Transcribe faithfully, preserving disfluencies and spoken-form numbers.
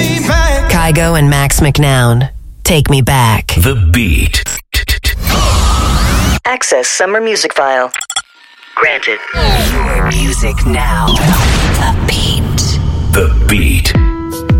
me back. Kygo and Max McNown. Take me back. The Beat. Access summer music file. Granted. Your music now. The Beat. The Beat.